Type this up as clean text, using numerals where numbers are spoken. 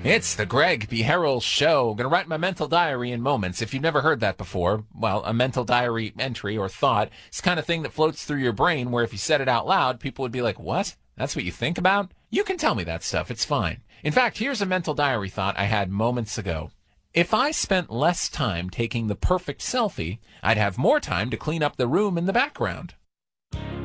It's the Greg B. Harrell Show. Going to write my mental diary in moments. If you've never heard that before, well, a mental diary entry or thought is the kind of thing that floats through your brain where if you said it out loud, people would be like, what? That's what you think about? You can tell me that stuff. It's fine. In fact, here's a mental diary thought I had moments ago. If I spent less time taking the perfect selfie, I'd have more time to clean up the room in the background.